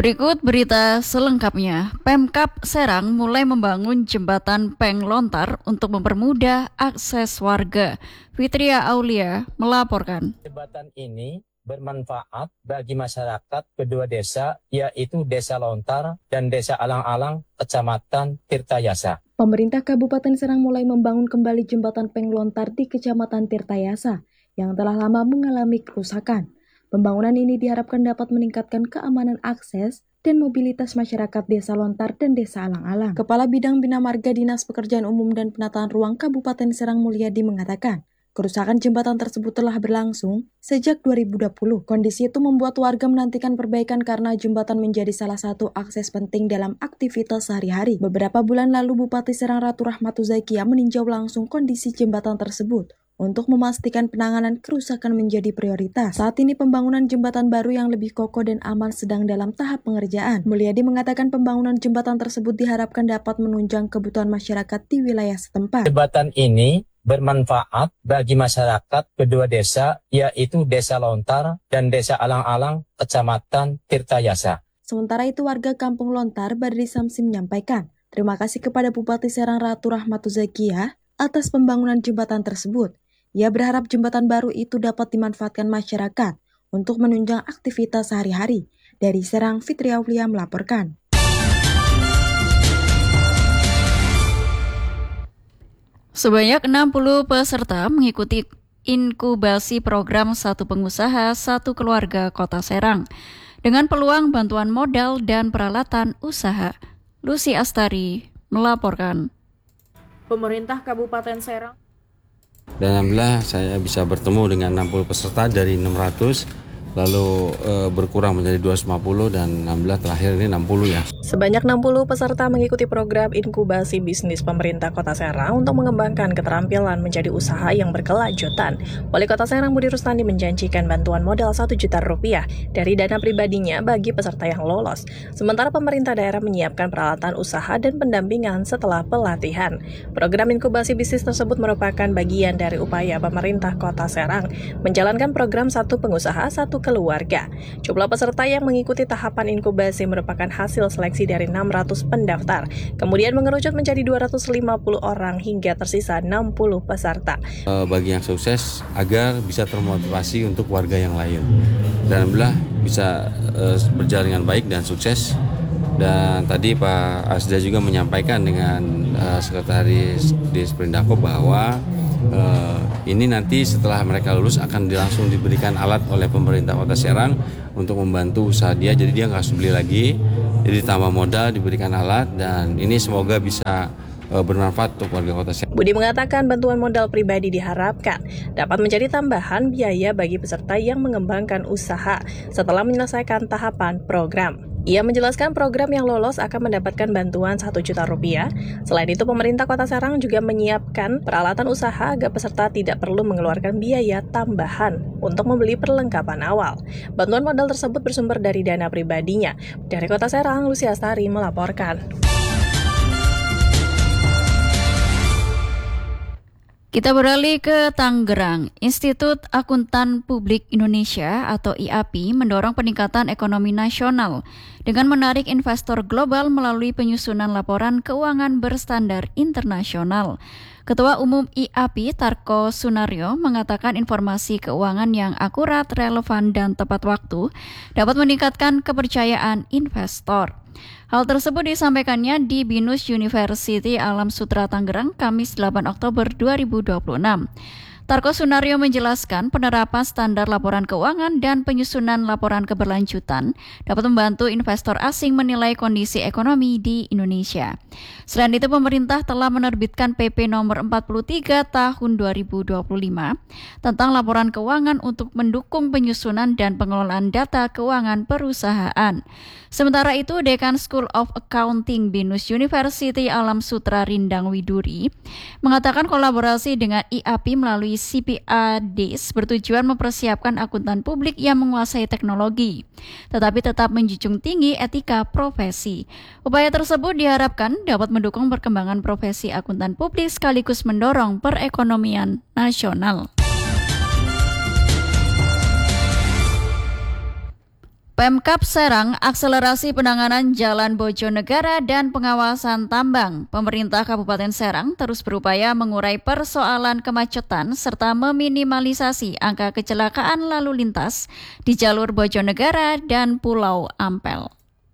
Berikut berita selengkapnya. Pemkab Serang mulai membangun jembatan Peng Lontar untuk mempermudah akses warga. Fitria Aulia melaporkan. Jembatan ini bermanfaat bagi masyarakat kedua desa, yaitu Desa Lontar dan Desa Alang-Alang, Kecamatan Tirtayasa. Pemerintah Kabupaten Serang mulai membangun kembali jembatan Peng Lontar di Kecamatan Tirtayasa yang telah lama mengalami kerusakan. Pembangunan ini diharapkan dapat meningkatkan keamanan akses dan mobilitas masyarakat Desa Lontar dan Desa Alang-Alang. Kepala Bidang Bina Marga Dinas Pekerjaan Umum dan Penataan Ruang Kabupaten Serang Mulyadi mengatakan, kerusakan jembatan tersebut telah berlangsung sejak 2020. Kondisi itu membuat warga menantikan perbaikan karena jembatan menjadi salah satu akses penting dalam aktivitas sehari-hari. Beberapa bulan lalu Bupati Serang Ratu Rahmatu Zakia meninjau langsung kondisi jembatan tersebut untuk memastikan penanganan kerusakan menjadi prioritas. Saat ini pembangunan jembatan baru yang lebih kokoh dan aman sedang dalam tahap pengerjaan. Mulyadi mengatakan pembangunan jembatan tersebut diharapkan dapat menunjang kebutuhan masyarakat di wilayah setempat. Jembatan ini bermanfaat bagi masyarakat kedua desa, yaitu Desa Lontar dan Desa Alang-Alang, Kecamatan Tirtayasa. Sementara itu warga Kampung Lontar, Badri Samsi menyampaikan terima kasih kepada Bupati Serang Ratu Rahmatu Zakia atas pembangunan jembatan tersebut. Ia berharap jembatan baru itu dapat dimanfaatkan masyarakat untuk menunjang aktivitas sehari-hari. Dari Serang, Fitria Aulia melaporkan. Sebanyak 60 peserta mengikuti inkubasi program Satu Pengusaha, Satu Keluarga Kota Serang dengan peluang bantuan modal dan peralatan usaha. Lucy Astari melaporkan. Pemerintah Kabupaten Serang. Dan alhamdulillah saya bisa bertemu dengan 60 peserta dari 600, lalu berkurang menjadi 250 dan alhamdulillah terakhir ini 60 ya. Sebanyak 60 peserta mengikuti program inkubasi bisnis pemerintah Kota Serang untuk mengembangkan keterampilan menjadi usaha yang berkelanjutan. Wali Kota Serang Budi Rustandi menjanjikan bantuan modal 1 juta rupiah dari dana pribadinya bagi peserta yang lolos. Sementara pemerintah daerah menyiapkan peralatan usaha dan pendampingan setelah pelatihan. Program inkubasi bisnis tersebut merupakan bagian dari upaya pemerintah Kota Serang menjalankan program Satu Pengusaha, Satu Keluarga. Jumlah peserta yang mengikuti tahapan inkubasi merupakan hasil seleksi dari 600 pendaftar, kemudian mengerucut menjadi 250 orang hingga tersisa 60 peserta. Bagi yang sukses agar bisa termotivasi untuk warga yang lain. Dan alhamdulillah bisa berjalan dengan baik dan sukses. Dan tadi Pak Asda juga menyampaikan dengan Sekretaris Disperindakob bahwa ini nanti setelah mereka lulus akan langsung diberikan alat oleh pemerintah Kota Serang untuk membantu usaha dia. Jadi dia nggak harus beli lagi, jadi tambah modal, diberikan alat, dan ini semoga bisa bermanfaat untuk warga Kota Serang. Budi mengatakan bantuan modal pribadi diharapkan dapat menjadi tambahan biaya bagi peserta yang mengembangkan usaha setelah menyelesaikan tahapan program. Ia menjelaskan program yang lolos akan mendapatkan bantuan 1 juta rupiah. Selain itu, pemerintah Kota Serang juga menyiapkan peralatan usaha agar peserta tidak perlu mengeluarkan biaya tambahan untuk membeli perlengkapan awal. Bantuan modal tersebut bersumber dari dana pribadinya. Dari Kota Serang, Lucy Astari melaporkan. Kita beralih ke Tangerang. Institut Akuntan Publik Indonesia atau IAPI mendorong peningkatan ekonomi nasional dengan menarik investor global melalui penyusunan laporan keuangan berstandar internasional. Ketua Umum IAPI Tarko Sunaryo mengatakan informasi keuangan yang akurat, relevan, dan tepat waktu dapat meningkatkan kepercayaan investor. Hal tersebut disampaikannya di BINUS University Alam Sutera Tangerang, Kamis 8 Oktober 2026. Tarko Sunaryo menjelaskan penerapan standar laporan keuangan dan penyusunan laporan keberlanjutan dapat membantu investor asing menilai kondisi ekonomi di Indonesia. Selain itu, pemerintah telah menerbitkan PP nomor 43 tahun 2025 tentang laporan keuangan untuk mendukung penyusunan dan pengelolaan data keuangan perusahaan. Sementara itu, Dekan School of Accounting BINUS University Alam Sutera Rindang Widuri mengatakan kolaborasi dengan IAPI melalui CPADs bertujuan mempersiapkan akuntan publik yang menguasai teknologi, tetapi tetap menjunjung tinggi etika profesi. Upaya tersebut diharapkan dapat mendukung perkembangan profesi akuntan publik sekaligus mendorong perekonomian nasional. Pemkab Serang akselerasi penanganan Jalan Bojonegara dan pengawasan tambang. Pemerintah Kabupaten Serang terus berupaya mengurai persoalan kemacetan serta meminimalisasi angka kecelakaan lalu lintas di jalur Bojonegara dan Pulau Ampel.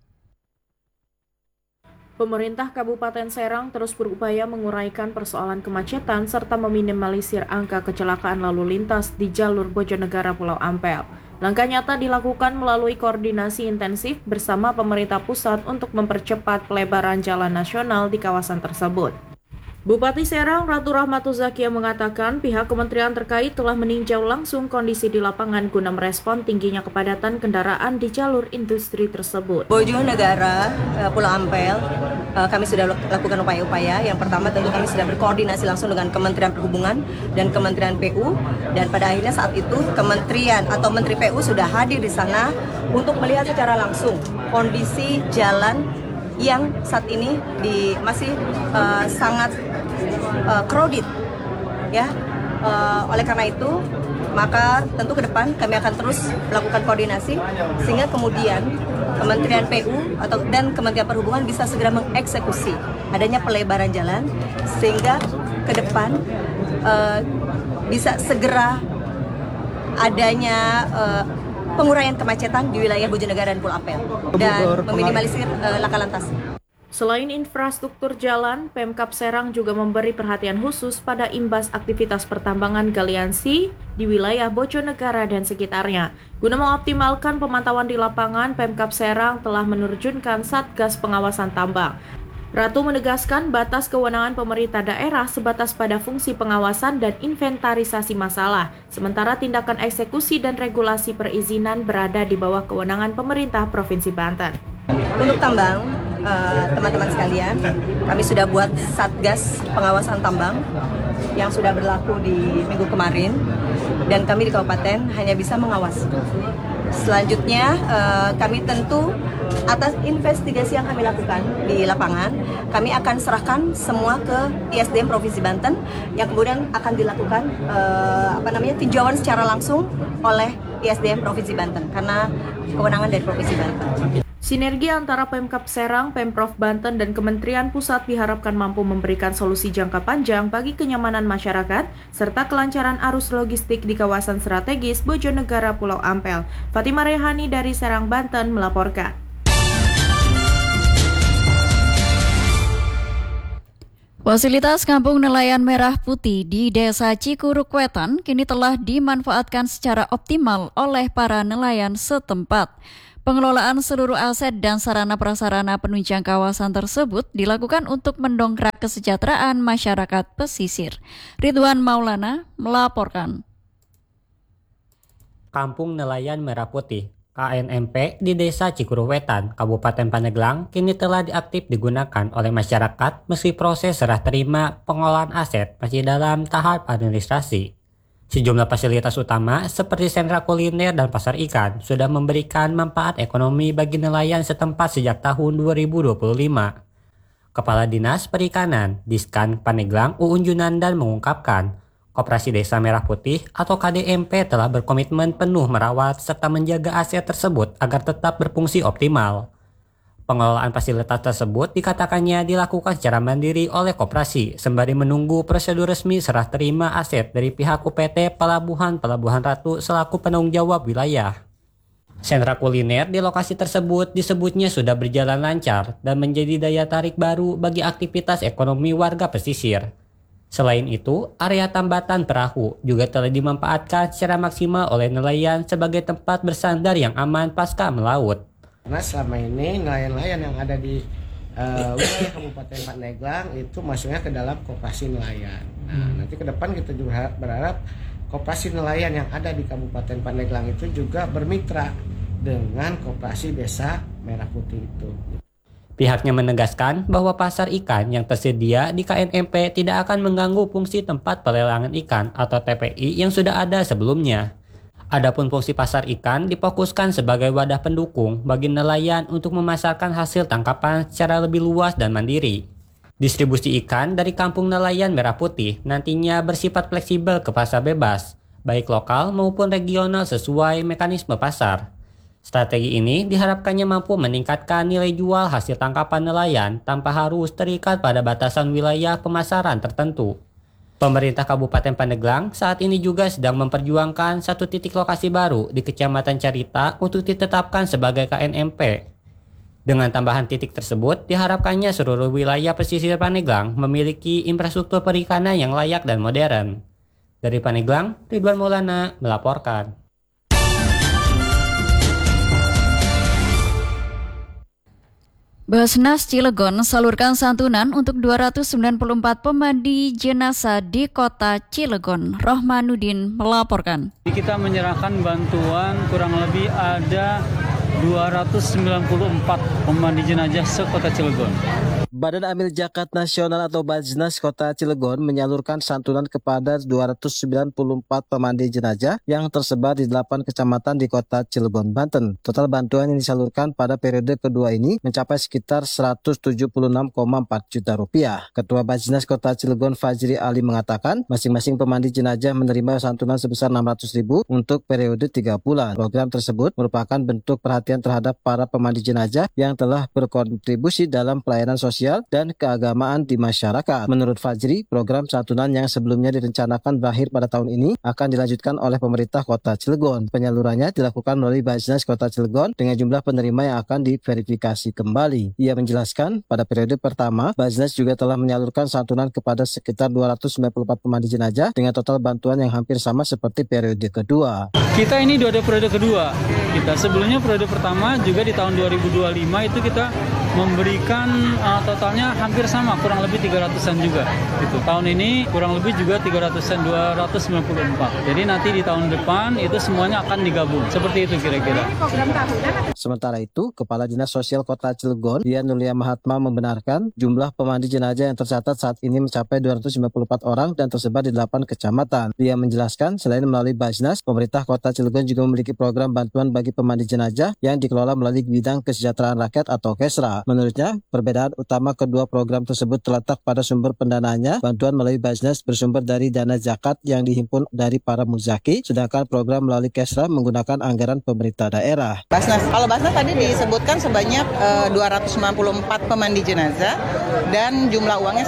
Pemerintah Kabupaten Serang terus berupaya menguraikan persoalan kemacetan serta meminimalisir angka kecelakaan lalu lintas di jalur Bojonegara Pulau Ampel. Langkah nyata dilakukan melalui koordinasi intensif bersama pemerintah pusat untuk mempercepat pelebaran jalan nasional di kawasan tersebut. Bupati Serang Ratu Rahmatul Zakia mengatakan pihak kementerian terkait telah meninjau langsung kondisi di lapangan guna merespon tingginya kepadatan kendaraan di jalur industri tersebut. Bojonegara, Pulau Ampel, kami sudah lakukan upaya-upaya. Yang pertama tentu kami sudah berkoordinasi langsung dengan Kementerian Perhubungan dan Kementerian PU, dan pada akhirnya saat itu Kementerian atau Menteri PU sudah hadir di sana untuk melihat secara langsung kondisi jalan yang saat ini masih sangat crowded, ya. Oleh karena itu, maka tentu ke depan kami akan terus melakukan koordinasi sehingga kemudian Kementerian PU dan Kementerian Perhubungan bisa segera mengeksekusi adanya pelebaran jalan sehingga ke depan bisa segera adanya penguraian kemacetan di wilayah Bojonegara dan Pulau Ampel dan meminimalisir laka lantas. Selain infrastruktur jalan, Pemkab Serang juga memberi perhatian khusus pada imbas aktivitas pertambangan galian C di wilayah Bojonegara dan sekitarnya. Guna mengoptimalkan pemantauan di lapangan, Pemkab Serang telah menerjunkan Satgas Pengawasan Tambang. Ratu menegaskan batas kewenangan pemerintah daerah sebatas pada fungsi pengawasan dan inventarisasi masalah, sementara tindakan eksekusi dan regulasi perizinan berada di bawah kewenangan pemerintah Provinsi Banten. Untuk tambang, teman-teman sekalian, kami sudah buat Satgas Pengawasan Tambang yang sudah berlaku di minggu kemarin, dan kami di kabupaten hanya bisa mengawas. Selanjutnya, kami tentu atas investigasi yang kami lakukan di lapangan, kami akan serahkan semua ke ISDM Provinsi Banten yang kemudian akan dilakukan tinjauan secara langsung oleh ISDM Provinsi Banten karena kewenangan dari Provinsi Banten. Sinergi antara Pemkab Serang, Pemprov Banten, dan Kementerian Pusat diharapkan mampu memberikan solusi jangka panjang bagi kenyamanan masyarakat serta kelancaran arus logistik di kawasan strategis Bojonegara Pulau Ampel. Fatimah Rehani dari Serang, Banten melaporkan. Fasilitas Kampung Nelayan Merah Putih di Desa Cikuruk Wetan kini telah dimanfaatkan secara optimal oleh para nelayan setempat. Pengelolaan seluruh aset dan sarana-prasarana penunjang kawasan tersebut dilakukan untuk mendongkrak kesejahteraan masyarakat pesisir. Ridwan Maulana melaporkan. Kampung Nelayan Merah Putih KNMP di Desa Cikuruk Wetan, Kabupaten Pandeglang kini telah diaktif digunakan oleh masyarakat meski proses serah terima pengolahan aset masih dalam tahap administrasi. Sejumlah fasilitas utama seperti sentra kuliner dan pasar ikan sudah memberikan manfaat ekonomi bagi nelayan setempat sejak tahun 2025. Kepala Dinas Perikanan Diskan Pandeglang Uun Junandan mengungkapkan, Koperasi Desa Merah Putih atau KDMP telah berkomitmen penuh merawat serta menjaga aset tersebut agar tetap berfungsi optimal. Pengelolaan fasilitas tersebut dikatakannya dilakukan secara mandiri oleh koperasi sembari menunggu prosedur resmi serah terima aset dari pihak UPT Pelabuhan Ratu selaku penanggung jawab wilayah. Sentra kuliner di lokasi tersebut disebutnya sudah berjalan lancar dan menjadi daya tarik baru bagi aktivitas ekonomi warga pesisir. Selain itu, area tambatan perahu juga telah dimanfaatkan secara maksimal oleh nelayan sebagai tempat bersandar yang aman pasca melaut. Karena selama ini nelayan-nelayan yang ada di wilayah Kabupaten Pandeglang itu masuknya ke dalam koperasi nelayan. Nah, nanti ke depan kita juga berharap koperasi nelayan yang ada di Kabupaten Pandeglang itu juga bermitra dengan koperasi Desa Merah Putih itu. Pihaknya menegaskan bahwa pasar ikan yang tersedia di KNMP tidak akan mengganggu fungsi tempat pelelangan ikan atau TPI yang sudah ada sebelumnya. Adapun fungsi pasar ikan difokuskan sebagai wadah pendukung bagi nelayan untuk memasarkan hasil tangkapan secara lebih luas dan mandiri. Distribusi ikan dari Kampung Nelayan Merah Putih nantinya bersifat fleksibel ke pasar bebas, baik lokal maupun regional sesuai mekanisme pasar. Strategi ini diharapkannya mampu meningkatkan nilai jual hasil tangkapan nelayan tanpa harus terikat pada batasan wilayah pemasaran tertentu. Pemerintah Kabupaten Pandeglang saat ini juga sedang memperjuangkan satu titik lokasi baru di Kecamatan Carita untuk ditetapkan sebagai KNMP. Dengan tambahan titik tersebut, diharapkannya seluruh wilayah pesisir Pandeglang memiliki infrastruktur perikanan yang layak dan modern. Dari Pandeglang, Ridwan Maulana melaporkan. Basnas Cilegon salurkan santunan untuk 294 pemandi jenazah di kota Cilegon. Rohmanuddin melaporkan. Kita menyerahkan bantuan kurang lebih ada 294 pemandi jenazah se-Kota Cilegon. Badan Amil Zakat Nasional atau Basnas Kota Cilegon menyalurkan santunan kepada 294 pemandi jenazah yang tersebar di 8 kecamatan di Kota Cilegon, Banten. Total bantuan yang disalurkan pada periode kedua ini mencapai sekitar 176,4 juta rupiah. Ketua Basnas Kota Cilegon Fajri Ali mengatakan masing-masing pemandi jenazah menerima santunan sebesar 600.000 untuk periode 3 bulan. Program tersebut merupakan bentuk perhatian terhadap para pemandi jenazah yang telah berkontribusi dalam pelayanan sosial dan keagamaan di masyarakat. Menurut Fajri, program santunan yang sebelumnya direncanakan berakhir pada tahun ini akan dilanjutkan oleh pemerintah Kota Cilegon. Penyalurannya dilakukan melalui Basnas Kota Cilegon dengan jumlah penerima yang akan diverifikasi kembali. Ia menjelaskan, pada periode pertama, Basnas juga telah menyalurkan santunan kepada sekitar 294 pemandi jenazah dengan total bantuan yang hampir sama seperti periode kedua. Kita ini udah ada periode kedua. Kita sebelumnya periode pertama juga di tahun 2025 itu kita memberikan totalnya hampir sama, kurang lebih 300-an juga. Gitu. Tahun ini kurang lebih juga 300-an, 294. Jadi nanti di tahun depan itu semuanya akan digabung. Seperti itu kira-kira. Sementara itu, Kepala Dinas Sosial Kota Cilegon, Dian Nulia Mahatma membenarkan jumlah pemandi jenazah yang tercatat saat ini mencapai 294 orang dan tersebar di 8 kecamatan. Dia menjelaskan, selain melalui Basnas, pemerintah Kota Cilegon juga memiliki program bantuan bagi pemandi jenazah yang dikelola melalui Bidang Kesejahteraan Rakyat atau KESRA. Menurutnya, perbedaan utama kedua program tersebut terletak pada sumber pendanaannya. Bantuan melalui Basnas bersumber dari dana zakat yang dihimpun dari para muzaki, sedangkan program melalui KESRA menggunakan anggaran pemerintah daerah. Kalau Basnas tadi disebutkan sebanyak 294 pemandi jenazah dan jumlah uangnya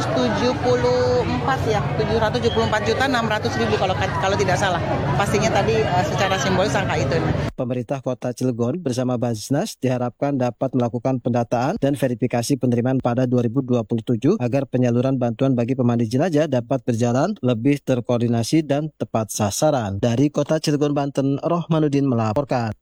774.600.000 kalau tidak salah. Pastinya tadi secara simbolis angka itu. Pemerintah Kota Cilegon bersama Basnas diharapkan dapat melakukan pendataan dan verifikasi penerimaan pada 2027 agar penyaluran bantuan bagi pemandi jenazah dapat berjalan lebih terkoordinasi dan tepat sasaran. Dari Kota Cilegon, Banten, Rohmanuddin melaporkan.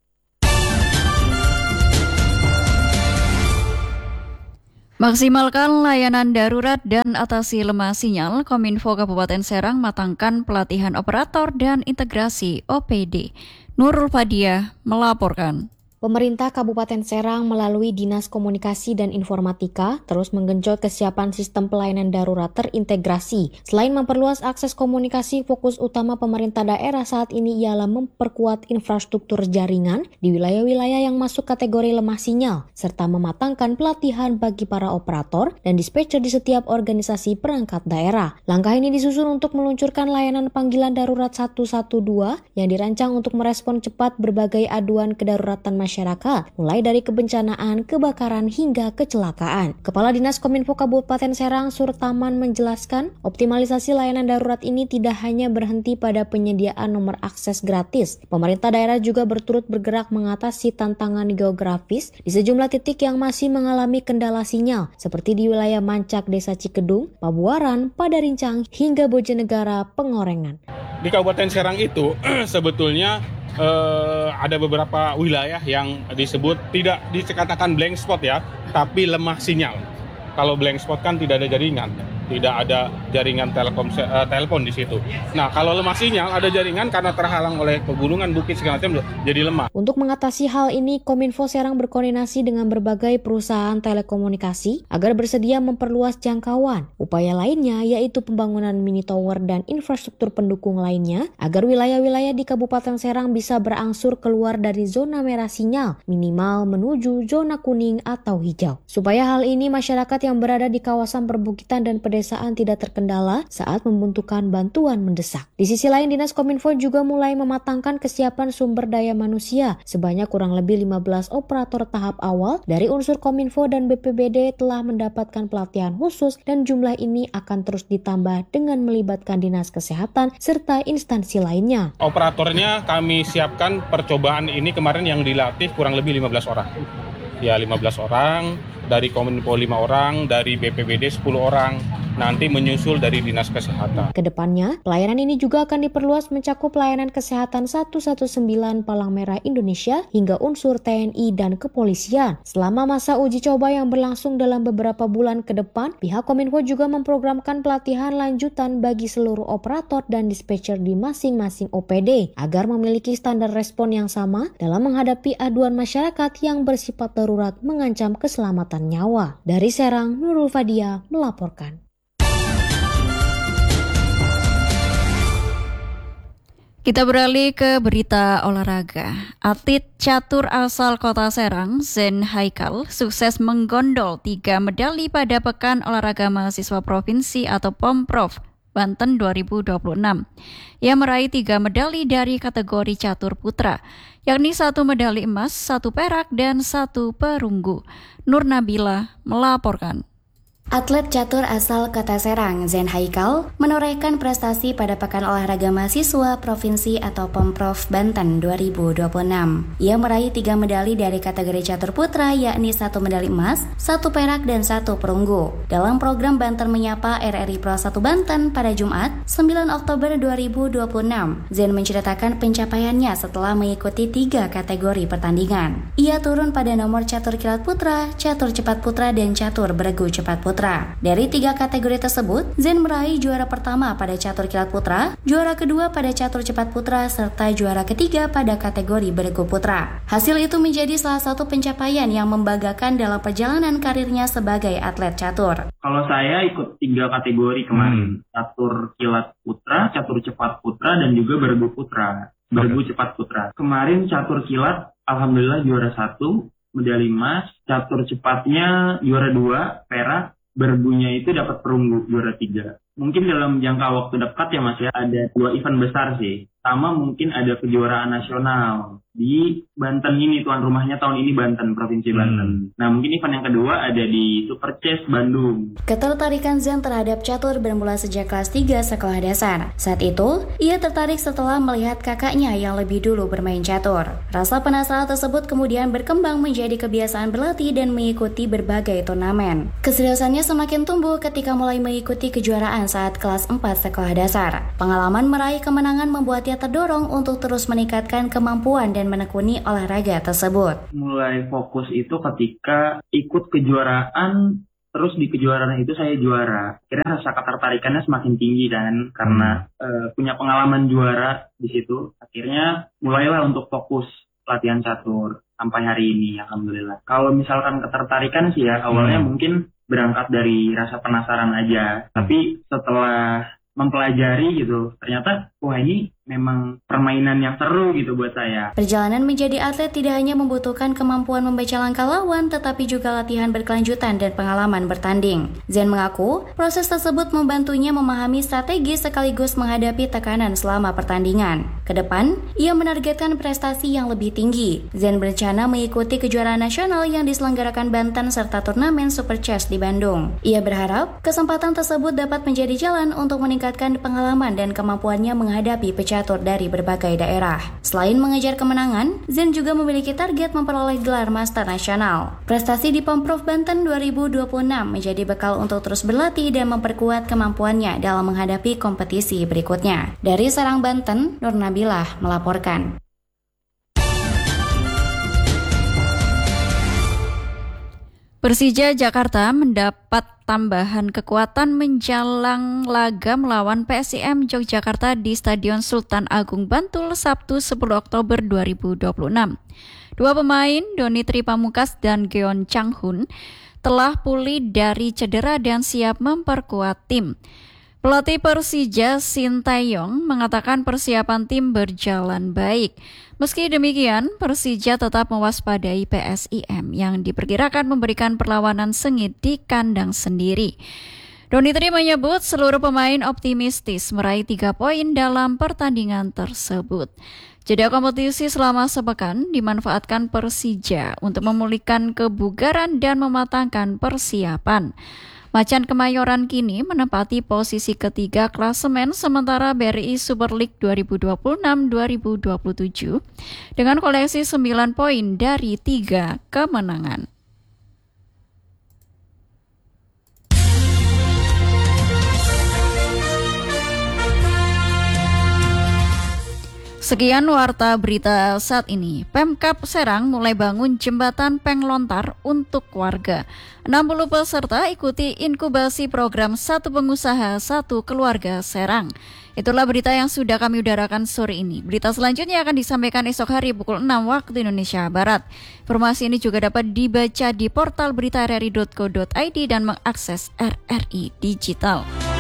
Maksimalkan layanan darurat dan atasi lemah sinyal. Kominfo Kabupaten Serang matangkan pelatihan operator dan integrasi OPD. Nurul Fadiah melaporkan. Pemerintah Kabupaten Serang melalui Dinas Komunikasi dan Informatika terus menggenjot kesiapan sistem pelayanan darurat terintegrasi. Selain memperluas akses komunikasi, fokus utama pemerintah daerah saat ini ialah memperkuat infrastruktur jaringan di wilayah-wilayah yang masuk kategori lemah sinyal, serta mematangkan pelatihan bagi para operator dan dispatcher di setiap organisasi perangkat daerah. Langkah ini disusun untuk meluncurkan layanan panggilan darurat 112 yang dirancang untuk merespon cepat berbagai aduan kedaruratan masyarakat, mulai dari kebencanaan, kebakaran, hingga kecelakaan. Kepala Dinas Kominfo Kabupaten Serang, Surtaman, menjelaskan, optimalisasi layanan darurat ini tidak hanya berhenti pada penyediaan nomor akses gratis. Pemerintah daerah juga berturut bergerak mengatasi tantangan geografis di sejumlah titik yang masih mengalami kendala sinyal, seperti di wilayah Mancak, Desa Cikedung, Pabuaran, Padarincang, hingga Bojonegara, Pengorengan. Di Kabupaten Serang itu sebetulnya ada beberapa wilayah yang disebut tidak dikatakan blank spot ya, tapi lemah sinyal. Kalau blank spot kan tidak ada jaringan, tidak ada jaringan telepon di situ. Nah, kalau lemah sinyal ada jaringan karena terhalang oleh pegunungan, bukit segala macam, jadi lemah. Untuk mengatasi hal ini, Kominfo Serang berkoordinasi dengan berbagai perusahaan telekomunikasi agar bersedia memperluas jangkauan. Upaya lainnya yaitu pembangunan mini tower dan infrastruktur pendukung lainnya agar wilayah-wilayah di Kabupaten Serang bisa berangsur keluar dari zona merah sinyal, minimal menuju zona kuning atau hijau. Supaya hal ini masyarakat yang berada di kawasan perbukitan dan pedesaan pedesaan tidak terkendala saat membutuhkan bantuan mendesak. Di sisi lain, Dinas Kominfo juga mulai mematangkan kesiapan sumber daya manusia. Sebanyak kurang lebih 15 operator tahap awal dari unsur Kominfo dan BPBD telah mendapatkan pelatihan khusus dan jumlah ini akan terus ditambah dengan melibatkan Dinas Kesehatan serta instansi lainnya. Operatornya kami siapkan percobaan ini kemarin yang dilatih kurang lebih 15 orang. Ya 15 orang, dari Kominfo 5 orang, dari BPBD 10 orang, nanti menyusul dari Dinas Kesehatan. Kedepannya, pelayanan ini juga akan diperluas mencakup pelayanan kesehatan 119 Palang Merah Indonesia hingga unsur TNI dan kepolisian. Selama masa uji coba yang berlangsung dalam beberapa bulan ke depan, pihak Kominfo juga memprogramkan pelatihan lanjutan bagi seluruh operator dan dispatcher di masing-masing OPD agar memiliki standar respon yang sama dalam menghadapi aduan masyarakat yang bersifat darurat mengancam keselamatan nyawa. Dari Serang, Nurul Fadia melaporkan. Kita beralih ke berita olahraga. Atlet catur asal Kota Serang, Zen Haikal, sukses menggondol 3 medali pada Pekan Olahraga Mahasiswa Provinsi atau Pomprov Banten 2026. Ia meraih 3 medali dari kategori catur putra, yakni 1 medali emas, 1 perak, dan 1 perunggu. Nur Nabila melaporkan. Atlet catur asal Kota Serang, Zen Haikal, menorehkan prestasi pada Pekan Olahraga Mahasiswa Provinsi atau Pomprov Banten 2026. Ia meraih 3 medali dari kategori catur putra, yakni 1 medali emas, 1 perak, dan 1 perunggu. Dalam program Banten Menyapa RRI Pro 1 Banten pada Jumat, 9 Oktober 2026, Zen menceritakan pencapaiannya setelah mengikuti 3 kategori pertandingan. Ia turun pada nomor catur kilat putra, catur cepat putra, dan catur beregu cepat putra. Dari 3 kategori tersebut, Zen meraih juara pertama pada catur kilat putra, juara kedua pada catur cepat putra, serta juara ketiga pada kategori beregu putra. Hasil itu menjadi salah satu pencapaian yang membanggakan dalam perjalanan karirnya sebagai atlet catur. Kalau saya ikut 3 kategori kemarin, catur kilat putra, catur cepat putra, dan juga beregu putra, beregu cepat putra. Kemarin catur kilat, alhamdulillah juara 1, medali emas, catur cepatnya juara 2, perak, bergunya itu dapat perunggu juara 3. Mungkin dalam jangka waktu dekat ya Mas ya, ada 2 event besar sih. Sama mungkin ada kejuaraan nasional di Banten ini, tuan rumahnya tahun ini Banten, Provinsi Banten. Nah mungkin event yang kedua ada di Super Chess Bandung. Ketertarikan Zen terhadap catur bermula sejak kelas 3 sekolah dasar. Saat itu, ia tertarik setelah melihat kakaknya yang lebih dulu bermain catur. Rasa penasaran tersebut kemudian berkembang menjadi kebiasaan berlatih dan mengikuti berbagai turnamen. Keseriusannya semakin tumbuh ketika mulai mengikuti kejuaraan saat kelas 4 sekolah dasar. Pengalaman meraih kemenangan membuatnya terdorong untuk terus meningkatkan kemampuan dan menekuni olahraga tersebut. Mulai fokus itu ketika ikut kejuaraan, terus di kejuaraan itu saya juara. Akhirnya rasa ketertarikannya semakin tinggi kan, karena punya pengalaman juara di situ. Akhirnya mulailah untuk fokus latihan catur sampai hari ini, alhamdulillah. Kalau misalkan ketertarikan sih ya, awalnya mungkin berangkat dari rasa penasaran aja. Tapi setelah mempelajari gitu, ternyata wah ini memang permainan yang seru gitu buat saya. Perjalanan menjadi atlet tidak hanya membutuhkan kemampuan membaca langkah lawan, tetapi juga latihan berkelanjutan dan pengalaman bertanding. Zen mengaku, proses tersebut membantunya memahami strategi sekaligus menghadapi tekanan selama pertandingan. Kedepan, ia menargetkan prestasi yang lebih tinggi. Zen berencana mengikuti kejuaraan nasional yang diselenggarakan Banten serta turnamen Super Chess di Bandung. Ia berharap kesempatan tersebut dapat menjadi jalan untuk meningkatkan pengalaman dan kemampuannya menghadapi pecatur dari berbagai daerah. Selain mengejar kemenangan, Zen juga memiliki target memperoleh gelar Master Nasional. Prestasi di Pomprov Banten 2026 menjadi bekal untuk terus berlatih dan memperkuat kemampuannya dalam menghadapi kompetisi berikutnya. Dari Serang, Banten, Nur Nabilah melaporkan. Persija Jakarta mendapat tambahan kekuatan menjelang laga melawan PSIM Yogyakarta di Stadion Sultan Agung Bantul Sabtu 10 Oktober 2026. Dua pemain, Doni Tri Pamungkas dan Geon Changhun, telah pulih dari cedera dan siap memperkuat tim. Pelatih Persija Sintayong mengatakan persiapan tim berjalan baik. Meski demikian, Persija tetap mewaspadai PSIM yang diperkirakan memberikan perlawanan sengit di kandang sendiri. Donitri menyebut seluruh pemain optimistis meraih 3 poin dalam pertandingan tersebut. Jeda kompetisi selama sepekan dimanfaatkan Persija untuk memulihkan kebugaran dan mematangkan persiapan. Macan Kemayoran kini menempati posisi ketiga klasemen sementara BRI Super League 2026-2027 dengan koleksi 9 poin dari 3 kemenangan. Sekian warta berita saat ini. Pemkab Serang mulai bangun jembatan Penglontar untuk warga. 60 peserta ikuti inkubasi program Satu Pengusaha Satu Keluarga Serang. Itulah berita yang sudah kami udarakan sore ini. Berita selanjutnya akan disampaikan esok hari pukul 6 waktu Indonesia Barat. Informasi ini juga dapat dibaca di portal berita rri.co.id dan mengakses RRI Digital.